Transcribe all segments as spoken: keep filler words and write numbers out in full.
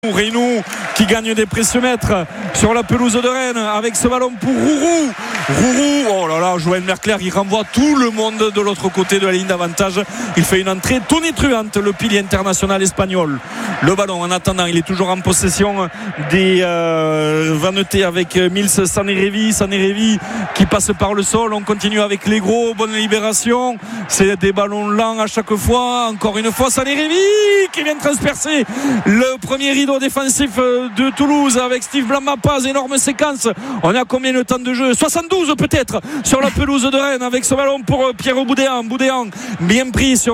Reynou qui gagne des précieux mètres sur la pelouse de Rennes avec ce ballon pour Rourou. Rourou, oh là là, Joël Merclair, il renvoie tout le monde de l'autre côté de la ligne d'avantage. Il fait une entrée tonitruante, le pilier international espagnol. Le ballon, en attendant, il est toujours en possession des euh, Vannetais avec Mills Sanerevi. Sanerevi qui passe par le sol. On continue avec les gros. Bonne libération. C'est des ballons lents à chaque fois. Encore une fois, Sanerevi qui vient transpercer le premier rideau défensif de Toulouse avec Steve Blamapaz. Énorme séquence. On a combien de temps de jeu? soixante-douze peut-être sur la pelouse de Rennes avec ce ballon pour Pierre Boudéan. Boudéan bien pris sur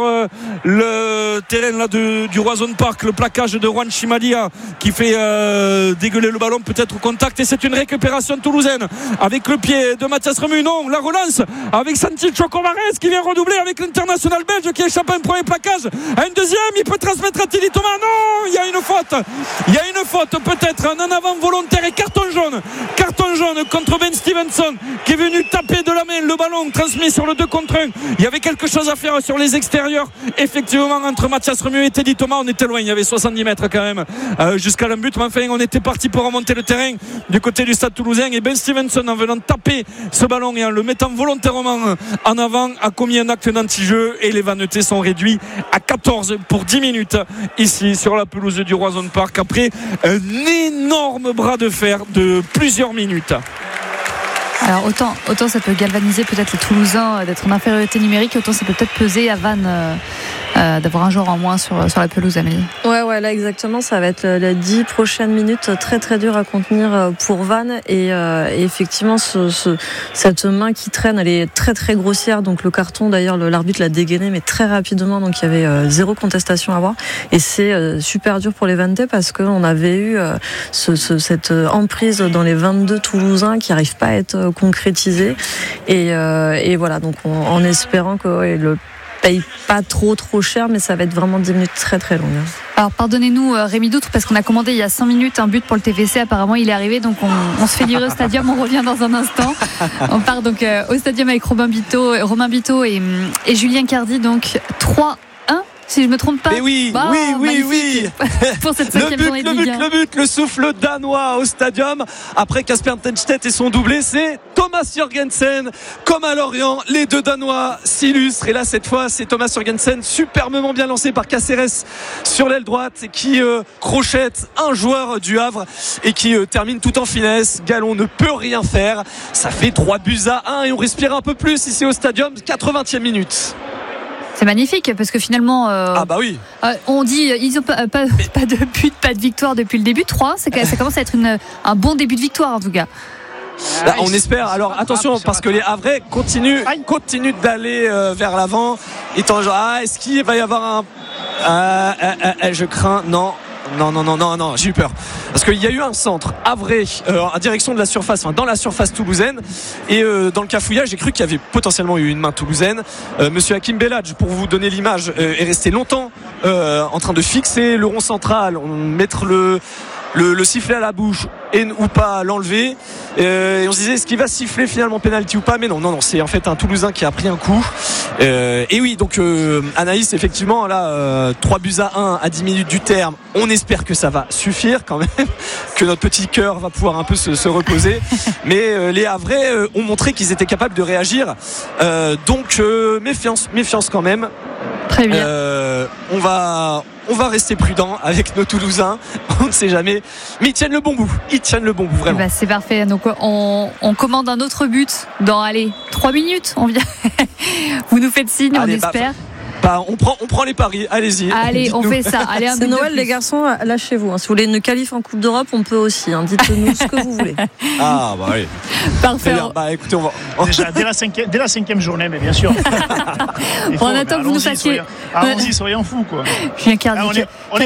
le terrain là de, du Roison Park. Le plaquage de Juan Chimalia qui fait euh, dégueuler le ballon peut-être au contact, et c'est une récupération toulousaine avec le pied de Mathias Remu. Non, la relance avec Santi Chocobares qui vient redoubler avec l'international belge qui échappe à un premier plaquage, à un deuxième, il peut transmettre à Tili Thomas. Non, il y a une faute, il y a une faute peut-être, un en avant volontaire et carton jaune carton jaune contre Ben Stevenson qui est venu taper de la main le ballon transmis sur le deux contre un. Il y avait quelque chose à faire sur les extérieurs effectivement entre Mathias Remu et Teddy Thomas. On était loin, il y avait soixante-dix mètres quand même euh, jusqu'à l'embut, mais enfin on était parti pour remonter le terrain du côté du Stade Toulousain, et Ben Stevenson en venant taper ce ballon et en le mettant volontairement en avant a commis un acte d'anti-jeu, et les Vannetais sont réduits à quatorze pour dix minutes ici sur la pelouse du Roison Park après un énorme bras de fer de plusieurs minutes. Alors autant, autant ça peut galvaniser peut-être les Toulousains d'être en infériorité numérique, autant ça peut peut-être peser à Vannes euh, euh, d'avoir un joueur en moins sur, sur la pelouse, Amélie. Ouais, ouais, là exactement, ça va être les dix prochaines minutes très très dur à contenir pour Vannes, et, euh, et effectivement ce, ce, cette main qui traîne, elle est très très grossière, donc le carton d'ailleurs l'arbitre l'a dégainé mais très rapidement, donc il y avait euh, zéro contestation à avoir, et c'est euh, super dur pour les Vannetais parce qu'on avait eu euh, ce, ce, cette emprise dans les vingt-deux Toulousains qui n'arrivent pas à être concrétisé, et, euh, et voilà, donc on, en espérant que ouais, le paye pas trop trop cher, mais ça va être vraiment dix minutes très très longues. Alors pardonnez-nous Rémi Doutre, parce qu'on a commandé il y a cinq minutes un but pour le T V C, apparemment il est arrivé, donc on, on se fait livrer au stadium, on revient dans un instant. On part donc euh, au stadium avec Romain Biteau, Romain Biteau et, et Julien Cardi, donc trois un si je me trompe pas. Mais oui, wow, oui, oui, oui. Pour cette cinquième journée de le Ligue but, un. le but, le souffle danois au stadium après Kasper Tennstedt et son doublé, c'est Thomas Jørgensen. Comme à Lorient, les deux Danois s'illustrent, et là cette fois c'est Thomas Jørgensen, superbement bien lancé par Caceres sur l'aile droite, qui euh, crochette un joueur du Havre et qui euh, termine tout en finesse. Galon ne peut rien faire, ça fait trois buts à un et on respire un peu plus ici au stadium. Quatre-vingtième minute. C'est magnifique parce que finalement euh, ah bah oui euh, on dit ils n'ont pas, pas, pas de but, pas de victoire depuis le début. Trois, c'est, ça commence à être une, un bon début de victoire en tout cas. Là, on espère. Alors attention, parce que les Havrais continuent, continuent d'aller euh, vers l'avant. Étant genre, ah, est-ce qu'il va y avoir un euh, euh, euh, je crains, non Non, non, non, non, non, j'ai eu peur. Parce qu'il y a eu un centre Havrais euh, en direction de la surface, enfin dans la surface toulousaine. Et euh, dans le cafouillage, j'ai cru qu'il y avait potentiellement eu une main toulousaine. Euh, Monsieur Hakim Belhadj, pour vous donner l'image, euh, est resté longtemps euh, en train de fixer le rond central, mettre le, le, le sifflet à la bouche et ou pas l'enlever. Euh, et on se disait, est-ce qu'il va siffler finalement penalty ou pas? Mais non, non, non, c'est en fait un Toulousain qui a pris un coup. Euh, et oui, donc euh, Anaïs, effectivement, là, euh, trois buts à un à dix minutes du terme. On espère que ça va suffire quand même, que notre petit cœur va pouvoir un peu se, se reposer. Mais euh, les Havrais euh, ont montré qu'ils étaient capables de réagir. Euh, donc euh, méfiance, méfiance quand même. Très bien. Euh, on va, on va rester prudent avec nos Toulousains. On ne sait jamais, mais ils tiennent le bon bout. Ils tiennent le bon bout vraiment. Bah, c'est parfait. Donc on, on commande un autre but dans allez trois minutes. On vient. Vous nous faites signe, allez, on bah, espère. Bah, on prend, on prend les paris. Allez-y. Allez, dites-nous. On fait ça. Allez, un c'est Noël, les garçons. Lâchez-vous. Hein. Si vous voulez une qualif en Coupe d'Europe, on peut aussi. Hein. Dites-nous ce que vous voulez. Ah bah oui. Parfait. Bah écoutez, on va. Déjà dès la cinquième, dès la cinquième journée, mais bien sûr. faut, on attend que vous nous fassiez. Allons-y, soyons fous quoi. Julien Cardi. Ah, on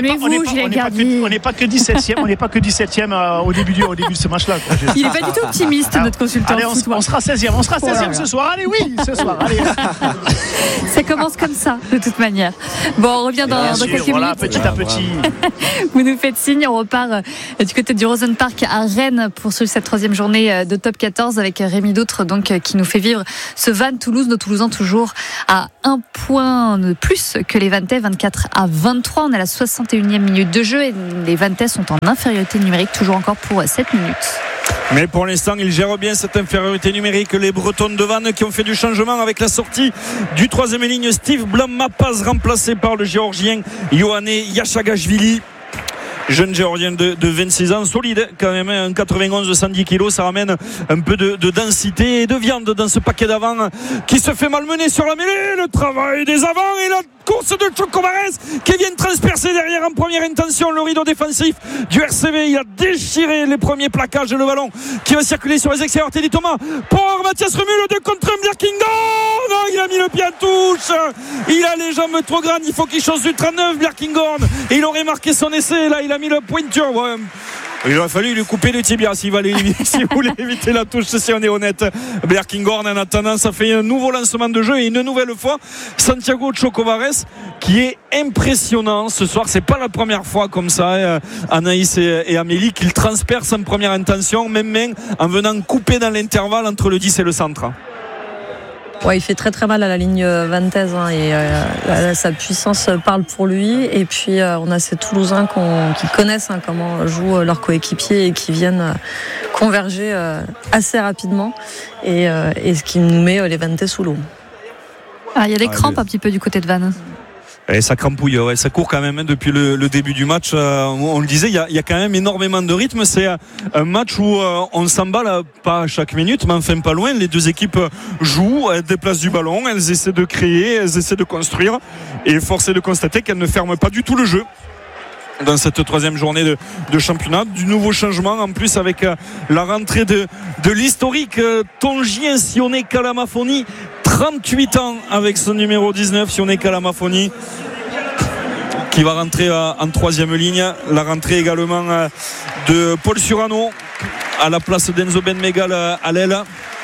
n'est pas que dix-septième, on n'est pas que dix-septième au début du, au début de ce match-là. Quoi. Il n'est pas du tout optimiste, notre consultant. Allez, on, on sera seizième, on sera seizième ce soir. Allez, oui, ce soir. Allez. Ça commence comme ça. de toute manière. Bon, on revient dans, dans sûr, quelques voilà, minutes. petit à petit. Vous nous faites signe, on repart euh, du côté du Rosen Park à Rennes pour cette troisième journée euh, de top quatorze avec Rémi Doutre donc, euh, qui nous fait vivre ce Vannes-Toulouse. Nos Toulousains toujours à un point de plus que les Vanntais, vingt-quatre à vingt-trois. On est à la soixante et unième minute de jeu et les Vanntais sont en infériorité numérique toujours encore pour sept minutes. Mais pour l'instant, ils gèrent bien cette infériorité numérique. Les Bretons de Vannes qui ont fait du changement avec la sortie du troisième ligne Steve Blam-Mapaz remplacé par le Géorgien Ioane Yachagashvili. Jeune Géorgien de, de vingt-six ans, solide quand même, un quatre-vingt-onze, cent dix kilos, ça ramène un peu de, de densité et de viande dans ce paquet d'avant qui se fait malmener sur la mêlée. Le travail des avants et la course de Chocobares qui vient de transpercer derrière en première intention le rideau défensif du R C V. Il a déchiré les premiers plaquages de le ballon qui va circuler sur les extérieurs. Teddy Thomas pour Mathias Remul, le deux contre un, Bjerkingorn. Non, il a mis le pied en touche, il a les jambes trop grandes, il faut qu'il change du trente-neuf Bjerkingorn et il aurait marqué son essai. Là il a mis le pointure, ouais. Il aurait fallu lui couper le tibia s'il va l'éviter, si vous voulez éviter la touche, si on est honnête. Bjerkingorn en attendant, ça fait un nouveau lancement de jeu et une nouvelle fois Santiago Chocobares qui est impressionnant ce soir. C'est pas la première fois comme ça, euh, Anaïs et, et Amélie, qu'il transperce en première intention, même main, en venant couper dans l'intervalle entre le dix et le centre. Ouais, il fait très très mal à la ligne vantaise hein, et euh, la, sa puissance parle pour lui. Et puis euh, on a ces Toulousains qu'on, qui connaissent hein, comment jouent leurs coéquipiers et qui viennent converger euh, assez rapidement et, euh, et ce qui nous met les Vantais sous l'eau. Ah, il y a des ah, crampes les... un petit peu du côté de Vannes. Et ça crampouille, ouais, ça court quand même hein, depuis le, le début du match. Euh, on le disait, il y, a, il y a quand même énormément de rythme. C'est un match où euh, on s'emballe pas à chaque minute, mais enfin pas loin. Les deux équipes jouent, elles déplacent du ballon, elles essaient de créer, elles essaient de construire. Et force est de constater qu'elles ne ferment pas du tout le jeu dans cette troisième journée de, de championnat. Du nouveau changement en plus avec euh, la rentrée de, de l'historique euh, Tongien Sioné Kalamafoni, trente-huit ans avec son numéro dix-neuf Sioné Kalamafoni qui va rentrer euh, en troisième ligne. La rentrée également euh, de Paul Surano à la place d'Enzo Benmegal euh, à l'aile.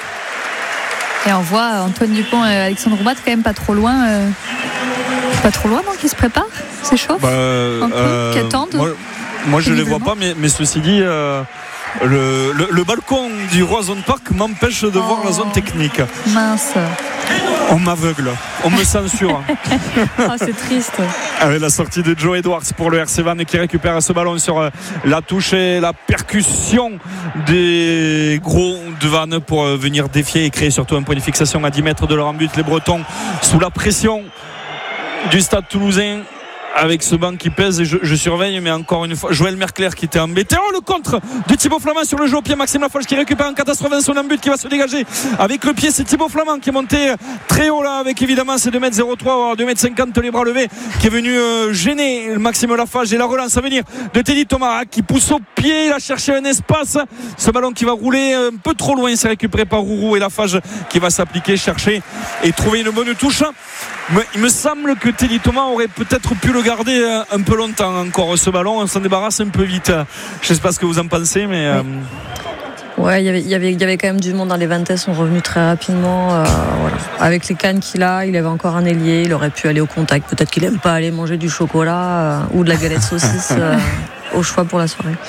Et on voit Antoine Dupont et Alexandre Roubat quand même pas trop loin euh, pas trop loin, non, qui se prépare, s'échauffe bah, un peu, euh, qui attendent. Moi, moi je ne les vois pas, mais, mais ceci dit euh, le, le, le balcon du Roison Park m'empêche de oh, voir la zone technique. Mince. On m'aveugle, on me censure. Oh, c'est triste. Avec la sortie de Joe Edwards pour le R C Vannes qui récupère ce ballon sur la touche et la percussion des gros de Vannes pour venir défier et créer surtout un point de fixation à dix mètres de leur but. Les Bretons sous la pression du Stade Toulousain avec ce banc qui pèse et je, je surveille, mais encore une fois Joël Merclair qui était embêté. Oh, le contre de Thibaut Flamand sur le jeu au pied. Maxime Lafolge qui récupère en catastrophe son but qui va se dégager avec le pied. C'est Thibaut Flamand qui est monté très haut là avec évidemment ses deux mètres zéro trois, deux mètres cinquante les bras levés, qui est venu euh, gêner Maxime Lafolge. Et la relance à venir de Teddy Thomas qui pousse au pied. Il a cherché un espace, ce ballon qui va rouler un peu trop loin. C'est récupéré par Rourou et Lafolge qui va s'appliquer, chercher et trouver une bonne touche. Mais il me semble que Teddy Thomas aurait peut-être pu le garder un peu longtemps encore ce ballon. On s'en débarrasse un peu vite. Je ne sais pas ce que vous en pensez, mais oui. euh... ouais, y avait, y avait, y avait quand même du monde dans les Vantais, sont revenus très rapidement. Euh, voilà. Avec les cannes qu'il a, il avait encore un ailier, il aurait pu aller au contact. Peut-être qu'il n'aime pas aller manger du chocolat euh, ou de la galette saucisse euh, au choix pour la soirée.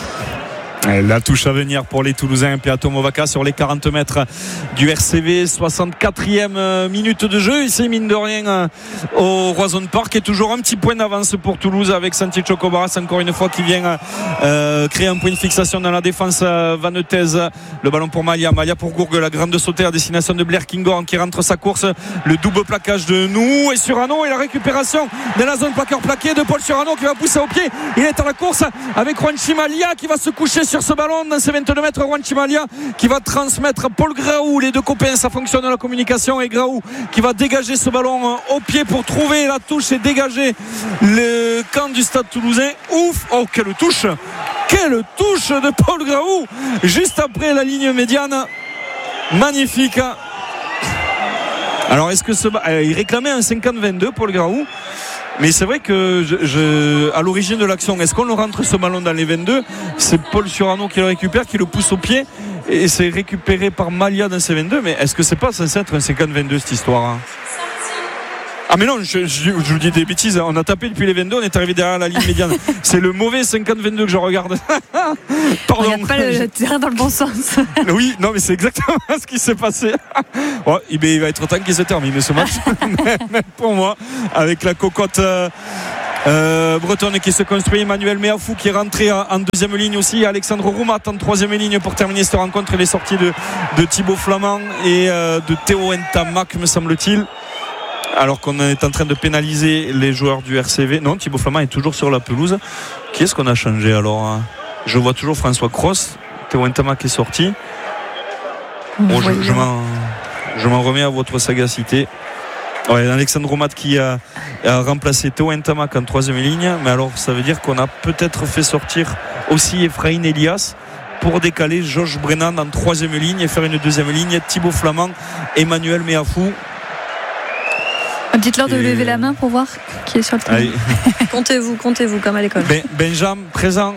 La touche à venir pour les Toulousains. Peato Movaca sur les quarante mètres du R C V, soixante-quatrième minute de jeu ici mine de rien au Roison Park, et toujours un petit point d'avance pour Toulouse avec Santi Chocobaras encore une fois qui vient euh, créer un point de fixation dans la défense vannetaise. Le ballon pour Malia, Malia pour Gourgue, la grande sautée à destination de Bjerkingorn qui rentre sa course, le double plaquage de nous et Surano et la récupération de la zone plaqueur plaqué de Paul Surano qui va pousser au pied. Il est à la course avec Juanchi Malia qui va se coucher sur ce ballon dans ces vingt-deux mètres. Juanchi Malia qui va transmettre Paul Graou, les deux copains, ça fonctionne la communication, et Graou qui va dégager ce ballon au pied pour trouver la touche et dégager le camp du Stade Toulousain. Ouf, oh quelle touche, quelle touche de Paul Graou juste après la ligne médiane, magnifique. Alors est-ce que ce il réclamait un cinquante vingt-deux Paul Graou, mais c'est vrai que je, je, à l'origine de l'action, est-ce qu'on le rentre ce ballon dans les vingt-deux? C'est Paul Surano qui le récupère, qui le pousse au pied, et c'est récupéré par Malia dans ces vingt-deux. Mais est-ce que c'est pas censé être un cinquante vingt-deux cette histoire, hein? Ah mais non, je, je, je vous dis des bêtises. On a tapé depuis les vingt-deux, on est arrivé derrière la ligne médiane. C'est le mauvais cinquante vingt-deux que je regarde. Pardon. On regarde pas le, le terrain dans le bon sens. Oui, non mais c'est exactement ce qui s'est passé. Ouais, il va être temps qu'il se termine ce match. Même pour moi, avec la cocotte euh, euh, bretonne qui se construit, Emmanuel Meafou qui est rentré en deuxième ligne aussi, Alexandre Roumat en troisième ligne pour terminer cette rencontre. Les sorties de, de Thibaut Flamand et euh, de Théo Ntamak, me semble-t-il. Alors qu'on est en train de pénaliser les joueurs du R C V. Non, Thibaut Flamand est toujours sur la pelouse. Qui est-ce qu'on a changé alors? Je vois toujours François Cross. Théo Ntamak est sorti. Bon, je, je, m'en, je m'en remets à votre sagacité. Ouais, Alexandre Roumat qui a, a remplacé Théo Ntamak en troisième ligne. Mais alors ça veut dire qu'on a peut-être fait sortir aussi Ephraim Elias pour décaler Josh Brennan en troisième ligne et faire une deuxième ligne. Thibaut Flamand, Emmanuel Meafou. Dites-leur de lever la main pour voir qui est sur le terrain. Comptez-vous, comptez-vous comme à l'école. Ben, Benjamin présent.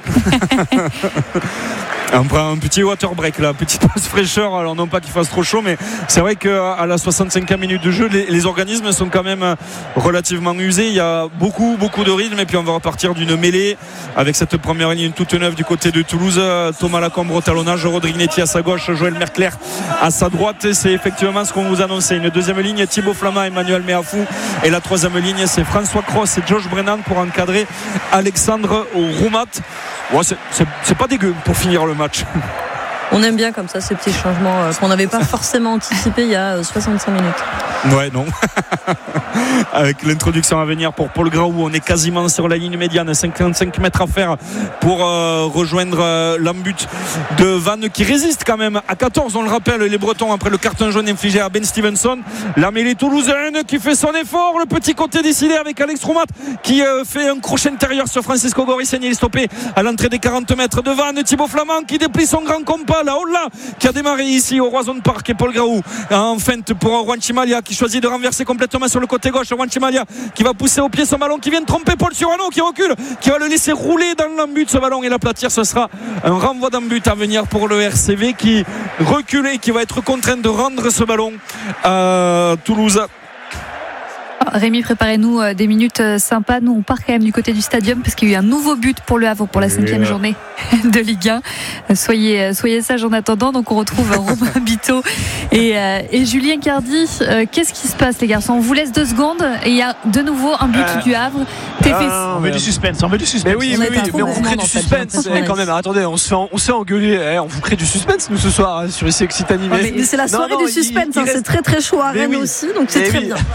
On prend un petit water break là, petite pause fraîcheur, alors non pas qu'il fasse trop chaud, mais c'est vrai qu'à la soixante-cinquième minute de jeu, les, les organismes sont quand même relativement usés. Il y a beaucoup beaucoup de rythme et puis on va repartir d'une mêlée avec cette première ligne toute neuve du côté de Toulouse. Thomas Lacombe au talonnage, Rodrigue Netti à sa gauche, Joël Mercler à sa droite, et c'est effectivement ce qu'on vous annonçait. Une deuxième ligne, Thibaut Flamand, Emmanuel Meafou, et la troisième ligne c'est François Cross et Josh Brennan pour encadrer Alexandre Roumat. Ouais, c'est, c'est, c'est pas dégueu pour finir le match. On aime bien comme ça ces petits changements euh, qu'on n'avait pas forcément anticipés il y a soixante-cinq minutes. Ouais, non. Avec l'introduction à venir pour Paul Graou, on est quasiment sur la ligne médiane, cinquante-cinq mètres à faire pour euh, rejoindre euh, l'embut de Vannes qui résiste quand même à quatorze. On le rappelle, les Bretons après le carton jaune infligé à Ben Stevenson. La mêlée toulousaine qui fait son effort, le petit côté décidé avec Alex Roumat qui euh, fait un crochet intérieur sur Francisco Goricen. Il est stoppé à l'entrée des quarante mètres de Vannes. Thibaut Flamand qui déplie son grand compas, la Holla qui a démarré ici au Roison Park, et Paul Graou en feinte pour Juan Chimalia qui choisit de renverser complètement sur le côté gauche. Juan Chimalia qui va pousser au pied son ballon, qui vient de tromper Paul Surano qui recule, qui va le laisser rouler dans l'embut ce ballon et l'aplatir. Ce sera un renvoi d'embut à venir pour le R C V qui recule et qui va être contraint de rendre ce ballon à Toulouse. Rémi, préparez-nous des minutes sympas. Nous on part quand même du côté du stadium parce qu'il y a eu un nouveau but pour le Havre pour la cinquième yeah. journée de Ligue un. Soyez, soyez sages en attendant. Donc on retrouve Romain Biteau et, et Julien Cardy. Qu'est-ce qui se passe les garçons? On vous laisse deux secondes et il y a de nouveau un but euh, du Havre. Euh, on veut du suspense, on veut du suspense. Mais oui, mais, oui, mais on vous crée du suspense eh, quand même. Attendez, on se fait, on se fait engueuler. Eh, on vous crée du suspense nous ce soir hein, sur I C X Animé. Mais, mais c'est la soirée non, non, du suspense. Il, il hein, reste... C'est très très chaud à Rennes oui. aussi, donc c'est mais très oui. bien.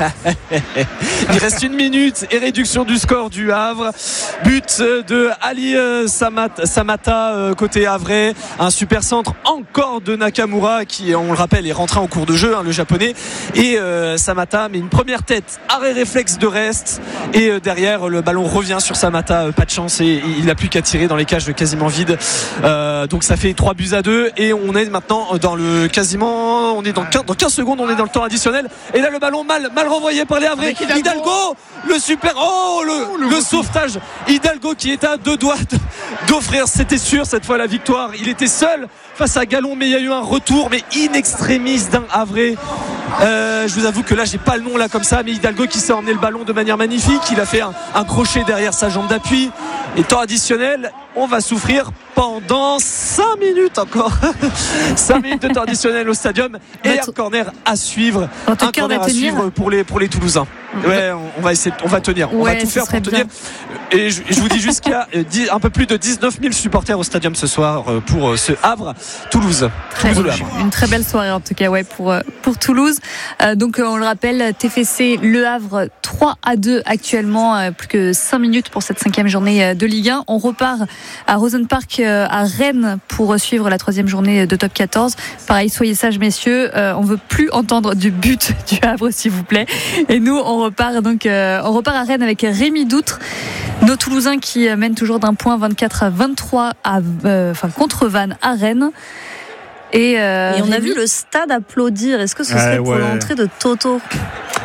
Il reste une minute et réduction du score du Havre. But de Ali Samata, Samata côté havrais. Un super centre encore de Nakamura qui, on le rappelle, est rentré en cours de jeu, hein, le japonais. Et euh, Samata met une première tête, arrêt réflexe de reste. Et euh, derrière, le ballon revient sur Samata. Euh, pas de chance et il n'a plus qu'à tirer dans les cages quasiment vides. Euh, donc ça fait trois buts à deux. Et on est maintenant dans le quasiment, on est dans quinze, dans quinze secondes, on est dans le temps additionnel. Et là, le ballon mal, mal renvoyé par les Havrais. Hidalgo, le super, oh le, oh, le, le sauvetage. Hidalgo qui est à deux doigts d'offrir, c'était sûr cette fois la victoire. Il était seul face à Gallon, mais il y a eu un retour, mais in extremis d'un Havrais. Euh, je vous avoue que là j'ai pas le nom là comme ça, mais Hidalgo qui s'est emmené le ballon de manière magnifique. Il a fait un, un crochet derrière sa jambe d'appui. Et temps additionnel, on va souffrir pendant cinq minutes encore. cinq minutes de temps additionnel au stadium et un corner à suivre. Un corner à suivre pour les, pour les Toulousains. Ouais, on, on va essayer, on va tenir. On ouais, va tout faire pour tenir. Bien. Et je, je vous dis juste qu'il y a un peu plus de dix-neuf mille supporters au stadium ce soir pour ce Havre-Toulouse. Très Toulouse, une très belle soirée en tout cas, ouais, pour, pour Toulouse. Euh, donc on le rappelle, T F C Le Havre trois à deux actuellement, euh, plus que cinq minutes pour cette cinquième journée de Ligue un. On repart à Roison Park euh, à Rennes pour suivre la troisième journée de Top quatorze. Pareil, soyez sages messieurs, euh, on veut plus entendre du but du Havre s'il vous plaît. Et nous on repart donc euh, on repart à Rennes avec Rémi Doutre. Nos Toulousains qui mènent toujours d'un point vingt-quatre à vingt-trois à, euh, enfin, contre Vannes à Rennes. Et, euh, Et on Rémi... a vu le stade applaudir. Est-ce que ce serait ouais, pour ouais. l'entrée de Toto?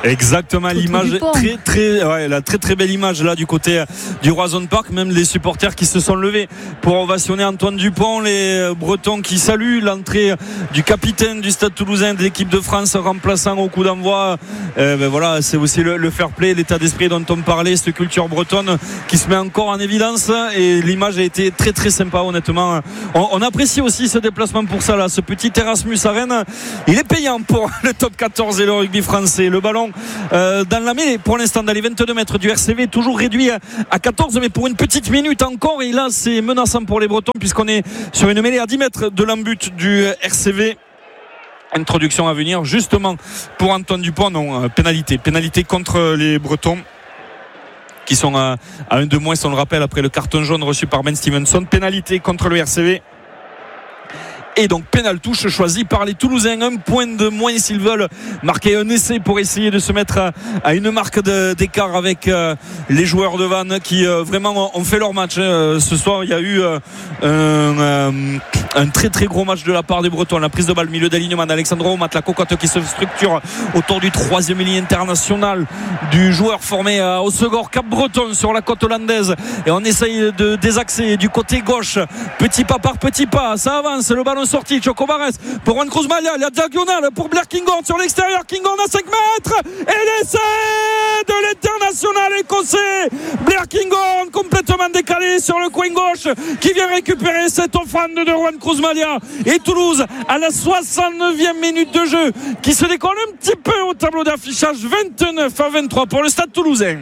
Exactement, Autour l'image du pont. très très ouais, la très très belle image là du côté du Roison Park, même les supporters qui se sont levés pour ovationner Antoine Dupont, les Bretons qui saluent l'entrée du capitaine du Stade Toulousain de l'équipe de France remplaçant au coup d'envoi. Euh, ben voilà, c'est aussi le, le fair play, l'état d'esprit dont on parlait, cette culture bretonne qui se met encore en évidence, et l'image a été très très sympa honnêtement. On, on apprécie aussi ce déplacement pour ça là, ce petit Erasmus à Rennes, il est payant pour le top quatorze et le rugby français. Le ballon euh, dans la mêlée pour l'instant dans les vingt-deux mètres du R C V, toujours réduit à quatorze, mais pour une petite minute encore, et là c'est menaçant pour les Bretons puisqu'on est sur une mêlée à dix mètres de l'embut du R C V. Introduction à venir justement pour Antoine Dupont. Non, euh, pénalité pénalité contre les Bretons qui sont à, à un de moins, on le rappelle, après le carton jaune reçu par Ben Stevenson. Pénalité contre le R C V. Et donc pénal touche choisi par les Toulousains, un point de moins s'ils veulent marquer un essai pour essayer de se mettre à, à une marque de, d'écart avec euh, les joueurs de Vannes qui euh, vraiment ont fait leur match. Hein. Ce soir il y a eu euh, un, euh, un très très gros match de la part des Bretons. La prise de balle, milieu d'alignement d'Alexandre Omat, la cocotte qui se structure autour du troisième ligne international du joueur formé à Hossegor Cap-Breton sur la côte hollandaise, et on essaye de désaxer du côté gauche, petit pas par petit pas, ça avance, le ballon sorti, Choco Barres pour Juan Cruz Malia, la diagonale pour Blair Kinghorn sur l'extérieur, Kinghorn à cinq mètres et l'essai de l'international écossais Blair Kinghorn, complètement décalé sur le coin gauche, qui vient récupérer cette offrande de Juan Cruz Malia. Et Toulouse à la soixante-neuvième minute de jeu qui se décolle un petit peu au tableau d'affichage, vingt-neuf à vingt-trois pour le Stade Toulousain.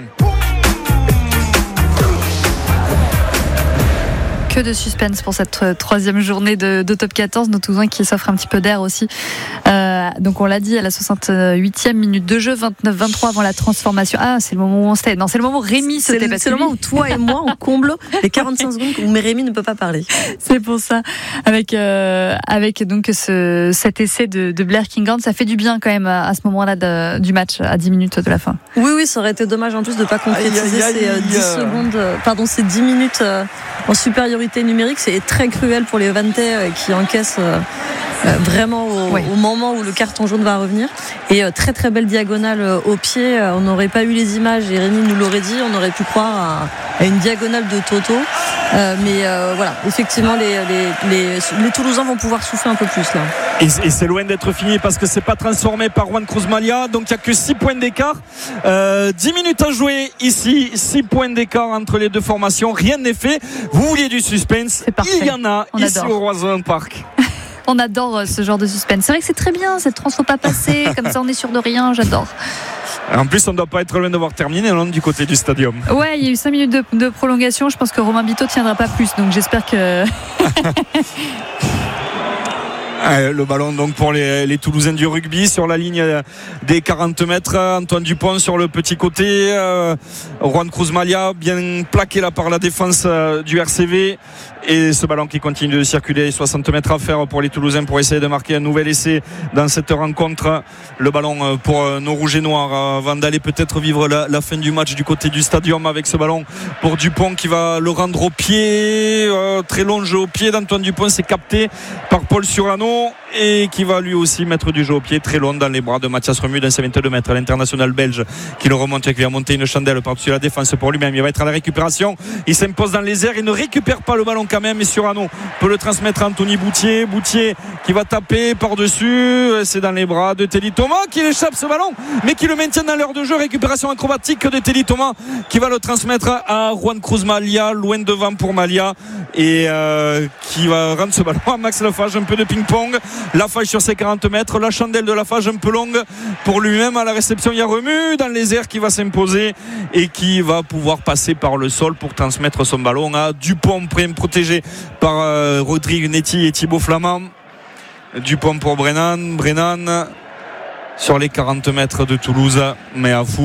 Que de suspense pour cette troisième journée de, de top quatorze. Nos Toulousains qui s'offrent un petit peu d'air aussi. Euh, donc on l'a dit, à la soixante-huitième minute de jeu, vingt-neuf vingt-trois avant la transformation. Ah, c'est le moment où on s'était. Non, c'est le moment où Rémi se tait. C'est le moment où toi et moi on comble les quarante-cinq secondes où Rémi ne peut pas parler. C'est pour ça. Avec euh, avec donc ce, cet essai de, de Blair Kinghorn, ça fait du bien quand même à, à ce moment-là de, du match, à dix minutes de la fin. Oui, oui, ça aurait été dommage en plus de ne pas concrétiser aïe, aïe, ces euh, dix secondes, euh, pardon, ces dix minutes euh, en supériorité numérique. C'est très cruel pour les Vantais euh, qui encaissent euh, euh, vraiment au, ouais. au moment où le carton jaune va revenir. Et euh, très très belle diagonale euh, au pied. Euh, on n'aurait pas eu les images, et Rémi nous l'aurait dit, on aurait pu croire à, à une diagonale de Toto. Euh, mais euh, voilà, effectivement, les, les, les, les Toulousains vont pouvoir souffler un peu plus là. Et, et c'est loin d'être fini parce que c'est pas transformé par Juan Cruz Malia. Donc il n'y a que six points d'écart. Euh, dix minutes à jouer ici, six points d'écart entre les deux formations. Rien n'est fait. Vous vouliez du suspense, il y en a on ici adore. Au Roison Park. On adore ce genre de suspense. C'est vrai que c'est très bien, cette transfo pas passée, comme ça on est sûr de rien, j'adore. En plus, on ne doit pas être loin d'avoir terminé non, du côté du stadium. Ouais, il y a eu cinq minutes de, de prolongation. Je pense que Romain Biteau ne tiendra pas plus, donc j'espère que. Le ballon donc pour les, les Toulousains du rugby sur la ligne des quarante mètres. Antoine Dupont sur le petit côté, euh, Juan Cruz Malia bien plaqué là par la défense euh, du R C V, et ce ballon qui continue de circuler, soixante mètres à faire pour les Toulousains pour essayer de marquer un nouvel essai dans cette rencontre. Le ballon pour nos rouges et noirs avant d'aller peut-être vivre la, la fin du match du côté du stadium, avec ce ballon pour Dupont qui va le rendre au pied, euh, très long jeu au pied d'Antoine Dupont, c'est capté par Paul Surano et qui va lui aussi mettre du jeu au pied très long dans les bras de Mathias Remu dans ses vingt-deux mètres, l'international belge qui le remonte et qui va monter une chandelle par-dessus la défense pour lui-même. Il va être à la récupération, il s'impose dans les airs, il ne récupère pas le ballon quand même, et Surano peut le transmettre à Anthony Boutier. Boutier qui va taper par-dessus, c'est dans les bras de Teddy Thomas qui échappe ce ballon mais qui le maintient dans l'heure de jeu. Récupération acrobatique de Teddy Thomas qui va le transmettre à Juan Cruz Malia, loin devant pour Malia, et euh, qui va rendre ce ballon à Max Lafage. Un peu de ping-pong, Lafage sur ses quarante mètres, la chandelle de Lafage un peu longue pour lui-même. À la réception, il y a Remu dans les airs qui va s'imposer et qui va pouvoir passer par le sol pour transmettre son ballon à Dupont, protégé par euh, Rodrigue Netti et Thibaut Flamand. Dupont pour Brennan, Brennan sur les quarante mètres de Toulouse, mais à fou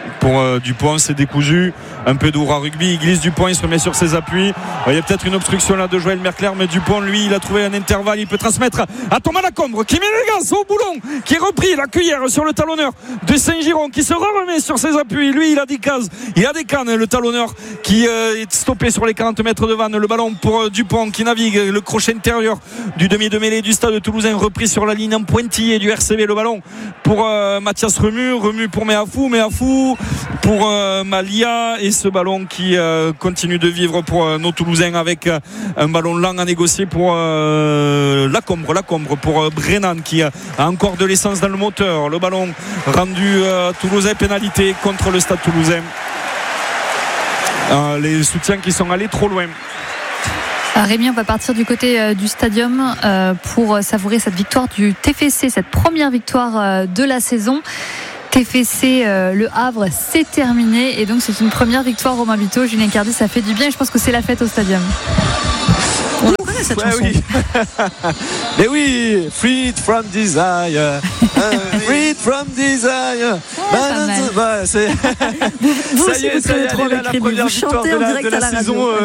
pour euh, Dupont, c'est décousu, un peu d'Oura rugby, il glisse Dupont, il se remet sur ses appuis, il y a peut-être une obstruction là de Joël Merclair, mais Dupont lui il a trouvé un intervalle, il peut transmettre à Thomas Lacombre qui met le gaz au boulon, qui est repris la cuillère sur le talonneur de Saint-Giron, qui se remet sur ses appuis, lui il a des cases, il a des cannes, le talonneur qui euh, est stoppé sur les quarante mètres de vanne, le ballon pour euh, Dupont qui navigue, le crochet intérieur du demi de mêlée du Stade Toulousain repris sur la ligne en pointillé du R C V, le ballon pour euh, Mathias Remu, Remu pour Meafou, Meafou pour euh, Malia, et ce ballon qui euh, continue de vivre pour euh, nos Toulousains avec euh, un ballon lent à négocier pour euh, Lacombre, Lacombre pour euh, Brennan qui a encore de l'essence dans le moteur, le ballon rendu euh, Toulousain, pénalité contre le Stade Toulousain. Euh, les soutiens qui sont allés trop loin. Rémi, on va partir du côté euh, du stadium euh, pour savourer cette victoire du T F C, cette première victoire euh, de la saison. T F C euh, Le Havre, c'est terminé et donc c'est une première victoire. Romain Biteau, Julien Cardi, ça fait du bien et je pense que c'est la fête au stadium. On la connaît cette ouais, chanson. Oui. Mais oui, Freed from Desire. Freed from Desire. Oh, bah, c'est... Vous, vous ça aussi, y est, vous ça y est, trop elle est là, la première victoire de la, de la, la saison. Euh...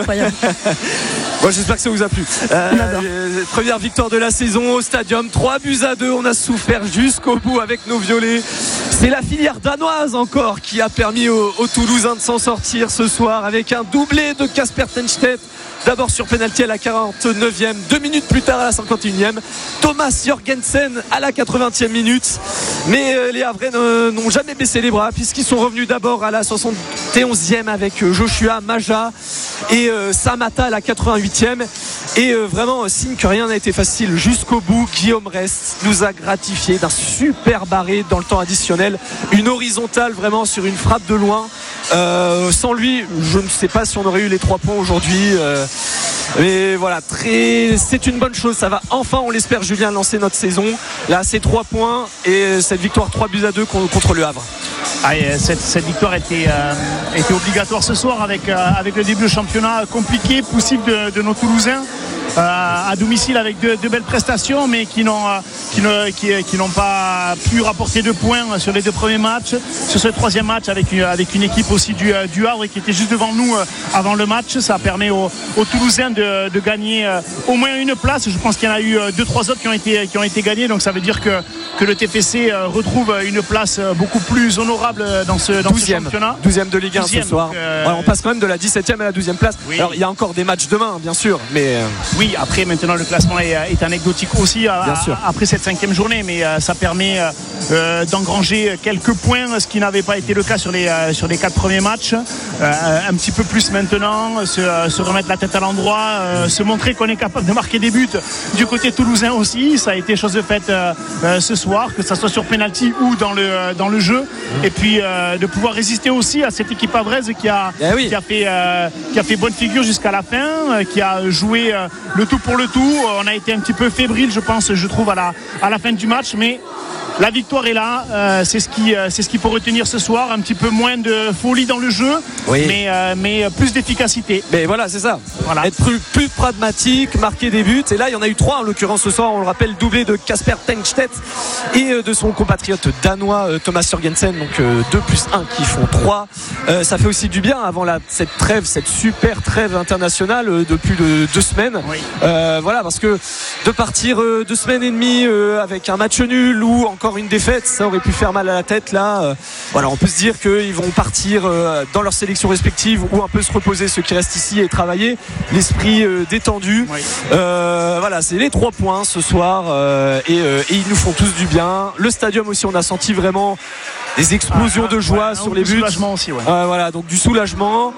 Bon, j'espère que ça vous a plu. Euh, première victoire de la saison au stadium, trois buts à deux. On a souffert jusqu'au bout avec nos violets. C'est la filière danoise encore qui a permis aux, aux Toulousains de s'en sortir ce soir avec un doublé de Casper Tenstedt. D'abord sur pénalty à la quarante-neuvième, deux minutes plus tard à la cinquante et unième, Thomas Jorgensen à la quatre-vingtième minute. Mais euh, les Havrais n'ont jamais baissé les bras puisqu'ils sont revenus d'abord à la soixante et onzième avec Joshua Maja et euh, Samata à la quatre-vingt-huitième. Et euh, vraiment signe que rien n'a été facile jusqu'au bout. Guillaume Rest nous a gratifié d'un super barré dans le temps additionnel, une horizontale vraiment sur une frappe de loin. Euh, sans lui, je ne sais pas si on aurait eu les trois points aujourd'hui. Euh, mais voilà, très, c'est une bonne chose. Ça va enfin, on l'espère, Julien, lancer notre saison. Là, c'est trois points et cette victoire trois buts à deux contre le Havre. Ah, cette, cette victoire était, euh, était obligatoire ce soir avec, euh, avec le début de championnat compliqué, poussif de, de nos Toulousains. Euh, à domicile avec de, de belles prestations mais qui n'ont, euh, qui, ne, qui, qui n'ont pas pu rapporter de points sur les deux premiers matchs, sur ce troisième match avec une, avec une équipe aussi du, du Havre qui était juste devant nous euh, avant le match. Ça permet aux, aux Toulousains de, de gagner euh, au moins une place. Je pense qu'il y en a eu euh, deux trois autres qui ont été, qui ont été gagnés, donc ça veut dire que, que le T F C euh, retrouve une place beaucoup plus honorable dans ce, dans ce championnat. douzième de Ligue un douzième, ce soir. Euh... Voilà, on passe quand même de la dix-septième à la douzième place. Oui. Alors il y a encore des matchs demain bien sûr, mais euh... oui, après maintenant le classement est, est anecdotique aussi à, à, après cette cinquième journée, mais euh, ça permet euh, d'engranger quelques points, ce qui n'avait pas été le cas sur les, euh, sur les quatre premiers matchs. Euh, un petit peu plus maintenant, se, se remettre la tête à l'endroit, euh, se montrer qu'on est capable de marquer des buts du côté toulousain aussi. Ça a été chose de faite euh, euh, ce soir, que ça soit sur penalty ou dans le, dans le jeu, et puis euh, de pouvoir résister aussi à cette équipe havraise qui a, eh oui. qui a, fait, euh, qui a fait bonne figure jusqu'à la fin, euh, qui a joué euh, le tout pour le tout. On a été un petit peu fébrile, je pense, je trouve, à la, à la fin du match, mais la victoire est là, euh, c'est ce qui, euh, c'est ce qu'il faut retenir ce soir. Un petit peu moins de folie dans le jeu, oui. mais, euh, mais plus d'efficacité. Mais voilà, c'est ça. Voilà. Être plus, plus pragmatique, marquer des buts. Et là, il y en a eu trois en l'occurrence ce soir. On le rappelle, doublé de Casper Tenstedt et euh, de son compatriote danois euh, Thomas Jorgensen. Donc euh, deux plus un qui font trois. Euh, ça fait aussi du bien avant la, cette trêve, cette super trêve internationale euh, de plus de deux semaines. Oui. Euh, voilà, parce que de partir euh, deux semaines et demie euh, avec un match nul ou encore une défaite, ça aurait pu faire mal à la tête là. Euh, voilà, on peut se dire qu'ils vont partir euh, dans leurs sélections respectives ou un peu se reposer, ceux qui restent ici, et travailler l'esprit euh, détendu. Oui. Euh, voilà, c'est les trois points ce soir euh, et, euh, et ils nous font tous du bien. Le stadium aussi, on a senti vraiment des explosions ah, de joie ouais, sur les buts. Du soulagement aussi, ouais. Euh, voilà, donc du soulagement.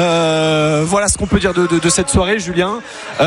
Euh, voilà ce qu'on peut dire de, de, de cette soirée, Julien.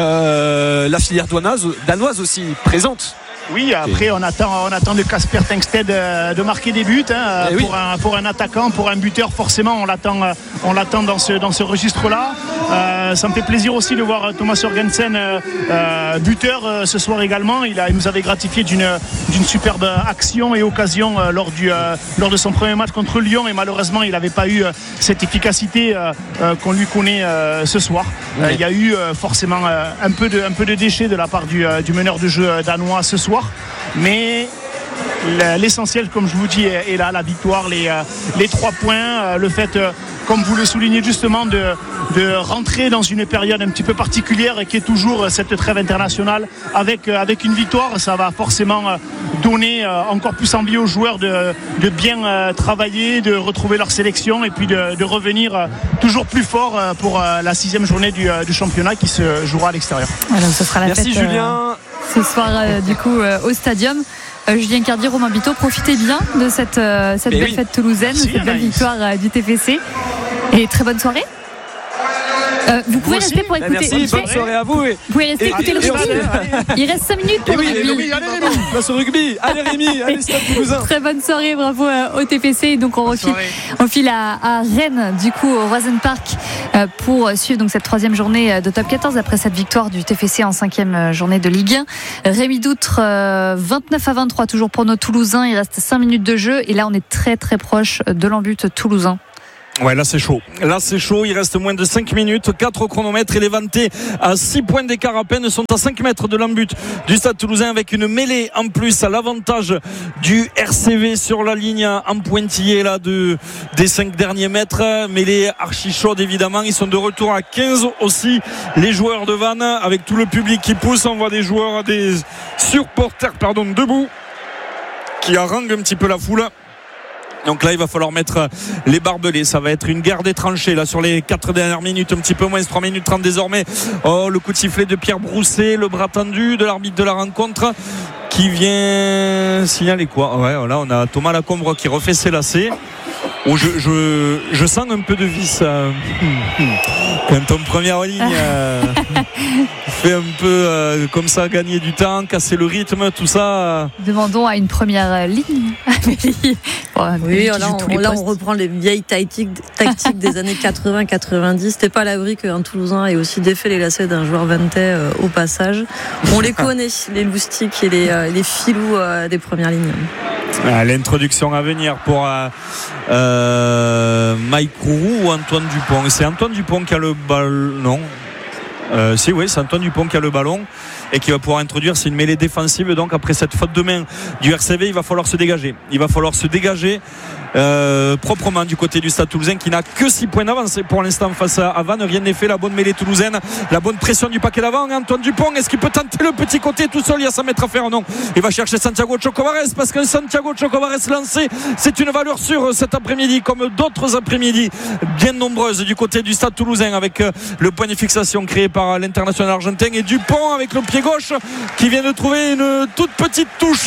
Euh, la filière danoise, danoise aussi présente. Oui, après on attend, on attend de Casper Tenstedt de, de marquer des buts hein, pour, oui. un, pour un attaquant, pour un buteur, forcément on l'attend, on l'attend dans ce, dans ce registre-là. Euh, ça me fait plaisir aussi de voir Thomas Jorgensen euh, buteur euh, ce soir également. Il, a, il nous avait gratifié d'une, d'une superbe action et occasion euh, lors, du, euh, lors de son premier match contre Lyon, et malheureusement il n'avait pas eu euh, cette efficacité euh, euh, qu'on lui connaît euh, ce soir. Oui. Euh, il y a eu euh, forcément euh, un, peu de, un peu de déchets de la part du, euh, du meneur de jeu danois ce soir. Mais l'essentiel, comme je vous dis, est là, la victoire, les, les trois points, le fait, comme vous le soulignez justement, de, de rentrer dans une période un petit peu particulière qui est toujours cette trêve internationale avec, avec une victoire. Ça va forcément donner encore plus envie aux joueurs de, de bien travailler, de retrouver leur sélection et puis de, de revenir toujours plus fort pour la sixième journée du, du championnat qui se jouera à l'extérieur. Voilà, ce sera la Merci fête, Julien. Euh, ce soir euh, du coup euh, au stadium. Euh, Julien Cardi, Romain Biteau, profitez bien de cette, euh, cette belle oui. fête toulousaine, Merci, cette belle Anaïs. victoire euh, du T F C. Et très bonne soirée. Euh, vous pouvez Vous rester aussi. pour Bah, écouter. merci, vous bonne soirée à vous. Et, Vous pouvez rester et- écouter et- le et rugby. on- Il reste cinq minutes pour et oui, le et rugby. oui, allez Rémi, place au rugby. Allez Rémi, allez Stade Toulousain. Très bonne soirée, bravo euh, au T F C. Et donc on refile, soirée. on file à, à Rennes, du coup au Roisen Park, euh, pour suivre donc cette troisième journée de Top quatorze après cette victoire du T F C en cinquième journée de Ligue un. Rémi Doutre, euh, vingt-neuf à vingt-trois toujours pour nos Toulousains. Il reste cinq minutes de jeu et là on est très très proche de l'embut toulousain. Ouais, là c'est chaud. Là c'est chaud. Il reste moins de cinq minutes. quatre au chronomètre. Et les Vantais, à six points d'écart à peine, sont à cinq mètres de l'embut du Stade Toulousain avec une mêlée en plus à l'avantage du R C V sur la ligne en pointillé là de, des cinq derniers mètres. Mêlée archi chaude évidemment. Ils sont de retour à quinze aussi. Les joueurs de Vannes avec tout le public qui pousse. On voit des joueurs, des supporters, pardon, debout qui haranguent un petit peu la foule. Donc là il va falloir mettre les barbelés. Ça va être une guerre des tranchées là sur les quatre dernières minutes, un petit peu moins, trois minutes trente désormais. Oh, le coup de sifflet de Pierre Brousset, le bras tendu de l'arbitre de la rencontre qui vient signaler quoi. Ouais, là on a Thomas Lacombre qui refait ses lacets. Oh, je, je, je sens un peu de vis euh, quand en première ligne euh, fait un peu euh, comme ça gagner du temps, casser le rythme, tout ça euh. Demandons à une première ligne. Bon, Oui, qui là, joue tous on, les là, postes. on reprend les vieilles tactiques, tactiques des années quatre-vingts quatre-vingt-dix. C'était pas à l'abri qu'un Toulousain ait aussi défait les lacets d'un joueur vantais euh, au passage. On les connaît, les loustiques et les, euh, les filous euh, des premières lignes. Ah, l'introduction à venir pour euh, euh, Mike Roux ou Antoine Dupont. C'est Antoine Dupont qui a le ballon. Non. Euh, si, oui, c'est Antoine Dupont qui a le ballon et qui va pouvoir introduire. C'est une mêlée défensive. Donc, après cette faute de main du R C V, il va falloir se dégager. Il va falloir se dégager euh, proprement du côté du Stade Toulousain qui n'a que six points d'avance pour l'instant face à Vannes. Rien n'est fait. La bonne mêlée toulousaine, la bonne pression du paquet d'avant. Antoine Dupont, est-ce qu'il peut tenter le petit côté tout seul? Il y a cent mètres à faire. Non. Il va chercher Santiago Chocobares parce qu'un Santiago Chocobares lancé, c'est une valeur sûre cet après-midi, comme d'autres après-midi bien nombreuses du côté du Stade Toulousain, avec le point de fixation créé par l'international argentin et Dupont avec le pied gauche qui vient de trouver une toute petite touche.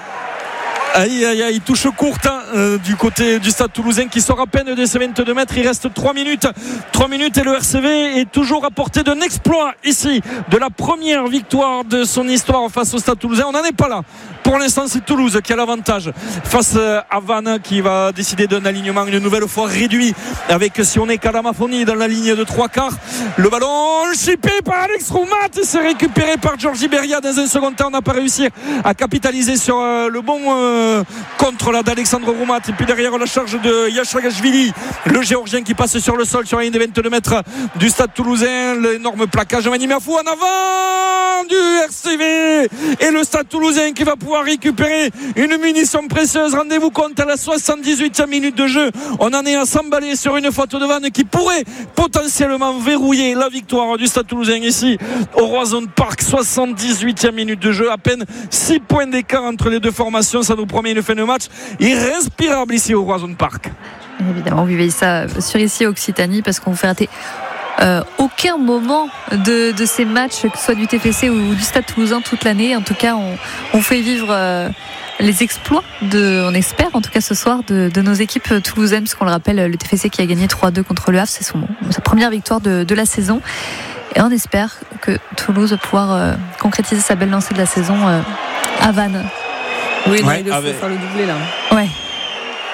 Aïe aïe aïe, touche courte euh, du côté du Stade Toulousain qui sort à peine de ses vingt-deux mètres. Il reste trois minutes trois minutes et le R C V est toujours à portée d'un exploit ici, de la première victoire de son histoire face au Stade Toulousain. On n'en est pas là. Pour l'instant c'est Toulouse qui a l'avantage face à Vannes qui va décider d'un alignement une nouvelle fois réduit avec Sioné Kalamafoni dans la ligne de trois quarts. Le ballon chippé par Alex Roumat et c'est récupéré par Georgi Beria dans un second temps. On n'a pas réussi à capitaliser sur euh, le bon euh, contre là d'Alexandre Roumat et puis derrière la charge de Yachagashvili, le Géorgien qui passe sur le sol sur la ligne des vingt-deux mètres du Stade Toulousain. L'énorme plaquage de Mani Mafou en avant du R C V et le Stade Toulousain qui va pouvoir récupérer une munition précieuse. Rendez-vous compte, à la soixante-dix-huitième minute de jeu, on en est à s'emballer sur une faute de Vannes qui pourrait potentiellement verrouiller la victoire du Stade Toulousain ici au Roison Park. Soixante-dix-huitième minute de jeu, à peine six points d'écart entre les deux formations. Ça nous promet une fin de match irrespirable ici au Roison Park. Évidemment, vous vivez ça sur ici Occitanie parce qu'on vous fait rater Euh, aucun moment de, de ces matchs, que ce soit du T F C ou du Stade Toulousain toute l'année. En tout cas, on, on fait vivre euh, les exploits, de, on espère en tout cas ce soir, de, de nos équipes toulousaines, parce qu'on le rappelle, le T F C qui a gagné trois deux contre le Havre, c'est son, sa première victoire de, de la saison. Et on espère que Toulouse va pouvoir euh, concrétiser sa belle lancée de la saison euh, à Vannes. Oui, non, Ouais, il faut avec... faire le doublé là. Ouais.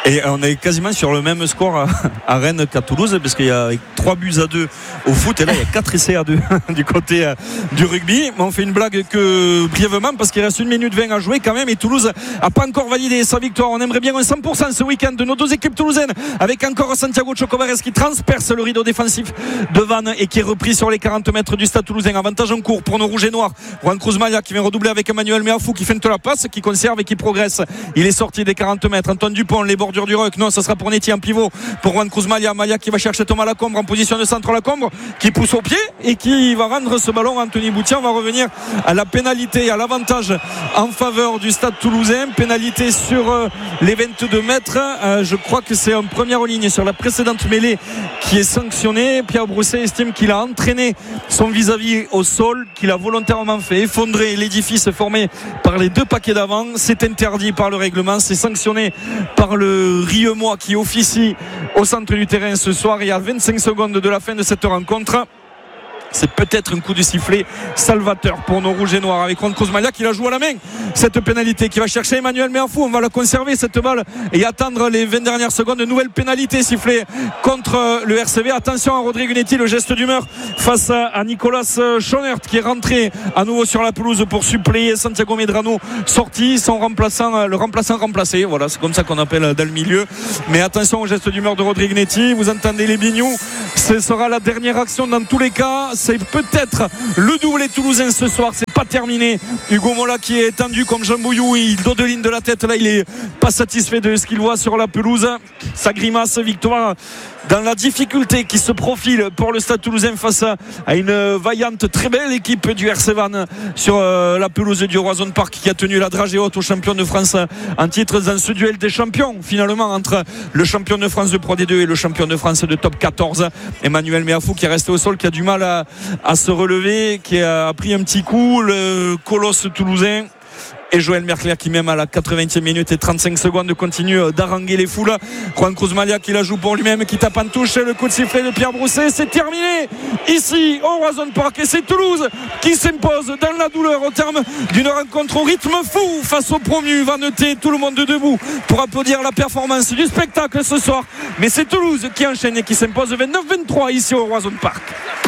Et on est quasiment sur le même score à, à Rennes qu'à Toulouse, parce qu'il y a trois buts à deux au foot, et là il y a quatre essais à deux du côté euh, du rugby. Mais on fait une blague que brièvement, parce qu'il reste une minute vingt à jouer quand même, et Toulouse n'a pas encore validé sa victoire. On aimerait bien un cent pour cent ce week-end de nos deux équipes toulousaines, avec encore Santiago Chocobares qui transperce le rideau défensif de Vannes et qui est repris sur les quarante mètres du Stade Toulousain. Avantage en cours pour nos rouges et noirs. Juan Cruz Malia qui vient redoubler avec Emmanuel Meafou qui feinte la passe, qui conserve et qui progresse. Il est sorti des quarante mètres. Antoine Dupont, les bordures du Roc. Non, ça sera pour Netti en pivot pour Juan Cruz Malia. Malia qui va chercher Thomas Lacombe en position de centre. Lacombe qui pousse au pied et qui va rendre ce ballon à Anthony Boutian. On va revenir à la pénalité, à l'avantage en faveur du Stade Toulousain. Pénalité sur euh, les vingt-deux mètres. Euh, je crois que c'est en première ligne sur la précédente mêlée qui est sanctionné. Pierre Brousset estime qu'il a entraîné son vis-à-vis au sol, qu'il a volontairement fait effondrer l'édifice formé par les deux paquets d'avant. C'est interdit par le règlement, c'est sanctionné par le Rieumois qui officie au centre du terrain ce soir. Il y a vingt-cinq secondes de la fin de cette rencontre. C'est peut-être un coup de sifflet salvateur pour nos rouges et noirs, avec Juan Cruz Malia qui la joue à la main, cette pénalité, qui va chercher Emmanuel Meafou. On va la conserver cette balle et attendre les vingt dernières secondes. De nouvelle pénalité sifflée contre le R C V. Attention à Rodrigue Netti, le geste d'humeur face à Nicolas Schonert qui est rentré à nouveau sur la pelouse pour suppléer Santiago Medrano, sorti, son remplaçant, le remplaçant remplacé. Voilà, c'est comme ça qu'on appelle dans le milieu. Mais attention au geste d'humeur de Rodrigue Netti. Vous entendez les bignous, ce sera la dernière action dans tous les cas. C'est peut-être le doublé toulousain ce soir, c'est pas terminé. Hugo Mola qui est tendu comme Jean Bouillou, il dodeline de la tête, là il est pas satisfait de ce qu'il voit sur la pelouse. Sa grimace, victoire dans la difficulté qui se profile pour le Stade Toulousain face à une vaillante, très belle équipe du R C Vannes sur la pelouse du Roison Park, qui a tenu la dragée haute au champion de France en titre dans ce duel des champions finalement entre le champion de France de Pro D deux et le champion de France de Top quatorze. Emmanuel Meafou qui est resté au sol, qui a du mal à, à se relever, qui a pris un petit coup, le colosse toulousain. Et Joël Merclair qui, même à la quatre-vingtième minute et trente-cinq secondes, continue d'haranguer les foules. Juan Cruz Malia qui la joue pour lui-même, qui tape en touche. Le coup de sifflet de Pierre Brousset, c'est terminé ici au Roison Park, et c'est Toulouse qui s'impose dans la douleur au terme d'une rencontre au rythme fou face au promu Vannetais. Tout le monde debout pour applaudir la performance du spectacle ce soir, mais c'est Toulouse qui enchaîne et qui s'impose vingt-neuf vingt-trois ici au Roison Park.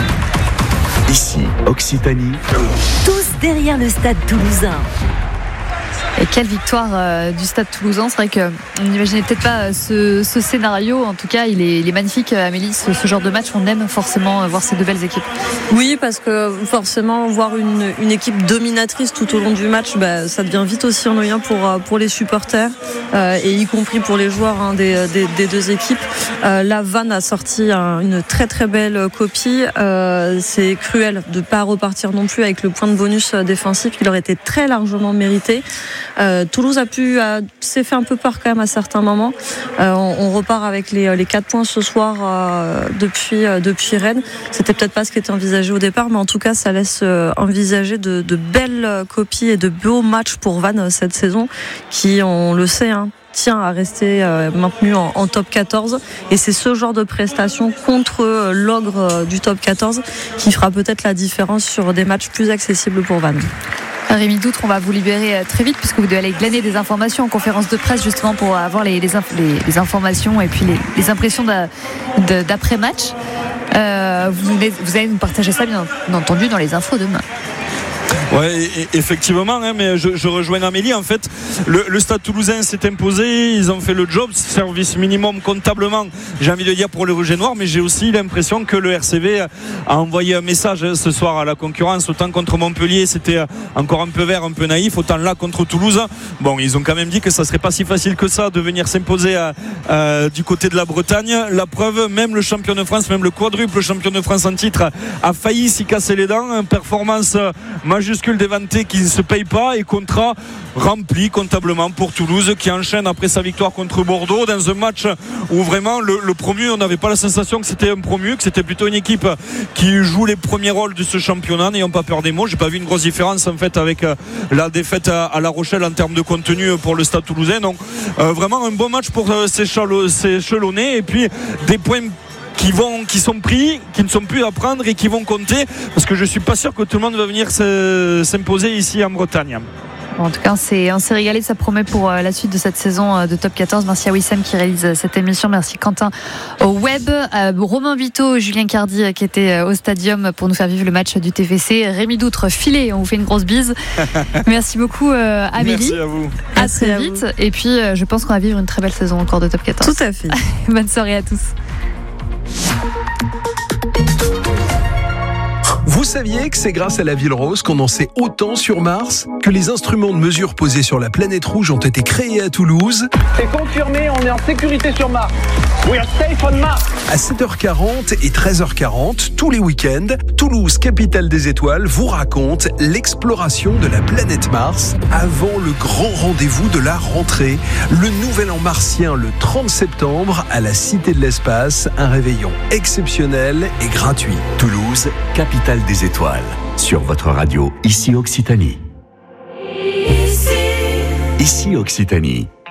Ici, Occitanie. Tous derrière le Stade Toulousain. Et quelle victoire euh, du Stade Toulousain. C'est vrai qu'on n'imaginait peut-être pas ce, ce scénario. En tout cas, il est, il est magnifique, Amélie, ce, ce genre de match. On aime forcément voir ces deux belles équipes. Oui, parce que forcément, voir une, une équipe dominatrice tout au long du match, bah, ça devient vite aussi ennuyant pour, pour les supporters, euh, et y compris pour les joueurs hein, des, des, des deux équipes. Euh, là, Vannes a sorti un, une très très belle copie. Euh, c'est cruel de ne pas repartir non plus avec le point de bonus défensif. Il aurait été très largement mérité. Euh, Toulouse a pu a, s'est fait un peu peur quand même à certains moments. Euh, on, on repart avec les, les quatre points ce soir euh, depuis, euh, depuis Rennes. C'était peut-être pas ce qui était envisagé au départ, mais en tout cas ça laisse euh, envisager de, de belles copies et de beaux matchs pour Vannes cette saison, qui, on le sait, hein, tient à rester euh, maintenu en, en top quatorze, et c'est ce genre de prestation contre euh, l'ogre euh, du top quatorze qui fera peut-être la différence sur des matchs plus accessibles pour Vannes. Rémi Doutre, on va vous libérer très vite puisque vous devez aller glaner des informations en conférence de presse justement pour avoir les, les, inf- les, les informations et puis les, les impressions d'a, de, d'après-match. Euh, vous, vous allez nous partager ça bien entendu dans les infos demain. Ouais, effectivement, hein, mais je, je rejoins Amélie. En fait, le, le Stade Toulousain s'est imposé, ils ont fait le job, service minimum comptablement, j'ai envie de dire, pour le Rouge et Noir, mais j'ai aussi l'impression que le R C V a envoyé un message ce soir à la concurrence. Autant contre Montpellier, c'était encore un peu vert, un peu naïf, autant là contre Toulouse, bon, ils ont quand même dit que ça serait pas si facile que ça de venir s'imposer à, à, du côté de la Bretagne. La preuve, même le champion de France, même le quadruple champion de France en titre, a failli s'y casser les dents. Performance majuscule des Vantais qui ne se paye pas, et contrat rempli comptablement pour Toulouse, qui enchaîne après sa victoire contre Bordeaux dans un match où vraiment le, le promu, on n'avait pas la sensation que c'était un promu, que c'était plutôt une équipe qui joue les premiers rôles de ce championnat. N'ayons pas peur des mots, j'ai pas vu une grosse différence en fait avec la défaite à, à La Rochelle en termes de contenu pour le Stade Toulousain. Donc euh, vraiment un bon match pour euh, ces Chalonnais, et puis des points qui vont, qui sont pris, qui ne sont plus à prendre et qui vont compter, parce que je suis pas sûr que tout le monde va venir se, s'imposer ici en Bretagne. Bon, en tout cas, on s'est, on s'est régalé. Ça promet pour la suite de cette saison de Top quatorze. Merci à Wissem qui réalise cette émission. Merci Quentin au web. Euh, Romain Vito, Julien Cardi qui était au stadium pour nous faire vivre le match du T F C. Rémi Doutre, filé. On vous fait une grosse bise. Merci beaucoup euh, Amélie. Merci à vous. À Merci très à vite. vous. Et puis, euh, je pense qu'on va vivre une très belle saison encore de Top quatorze. Tout à fait. Bonne soirée à tous. Vous saviez que c'est grâce à la Ville Rose qu'on en sait autant sur Mars? Que les instruments de mesure posés sur la planète rouge ont été créés à Toulouse? C'est confirmé, on est en sécurité sur Mars. We are safe on Mars. À sept heures quarante et treize heures quarante, tous les week-ends, Toulouse, capitale des étoiles, vous raconte l'exploration de la planète Mars avant le grand rendez-vous de la rentrée, le Nouvel An martien le trente septembre à la Cité de l'Espace, un réveillon exceptionnel et gratuit. Toulouse, capitale des étoiles. Sur votre radio, ici Occitanie. Ici Occitanie.